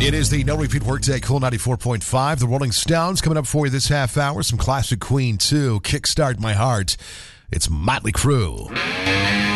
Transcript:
It is the No Repeat Workday, Cool 94.5. The Rolling Stones coming up for you this half hour. Some classic Queen, too. Kickstart My Heart. It's Motley Crue.